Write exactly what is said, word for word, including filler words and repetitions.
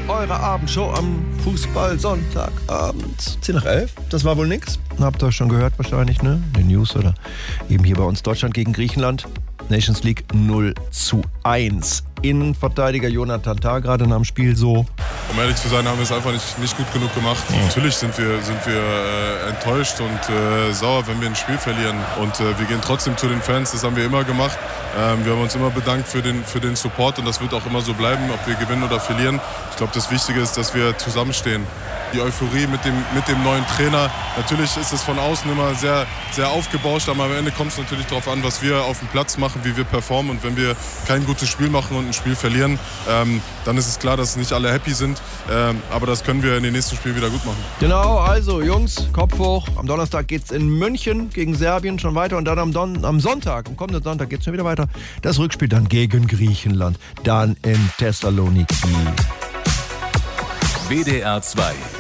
eure Abendshow am Fußball-Sonntagabend. zehn nach elf, das war wohl nix. Habt ihr schon gehört wahrscheinlich, ne? In den News oder eben hier bei uns. Deutschland gegen Griechenland. Nations League null zu eins. Innenverteidiger Jonathan Tah gerade nach dem Spiel so. Um ehrlich zu sein, haben wir es einfach nicht, nicht gut genug gemacht. Ja. Natürlich sind wir, sind wir äh, enttäuscht und äh, sauer, wenn wir ein Spiel verlieren. Und äh, wir gehen trotzdem zu den Fans, das haben wir immer gemacht. Ähm, wir haben uns immer bedankt für den, für den Support und das wird auch immer so bleiben, ob wir gewinnen oder verlieren. Ich glaube, das Wichtige ist, dass wir zusammenstehen. Die Euphorie mit dem, mit dem neuen Trainer. Natürlich ist es von außen immer sehr, sehr aufgebauscht, aber am Ende kommt es natürlich darauf an, was wir auf dem Platz machen, wie wir performen. Und wenn wir kein gutes Spiel machen und ein Spiel verlieren, ähm, dann ist es klar, dass nicht alle happy sind. Ähm, aber das können wir in den nächsten Spielen wieder gut machen. Genau, also Jungs, Kopf hoch. Am Donnerstag geht's in München gegen Serbien schon weiter und dann am, Don- am Sonntag, am kommenden Sonntag geht's schon wieder weiter. Das Rückspiel dann gegen Griechenland, dann in Thessaloniki. W D R zwei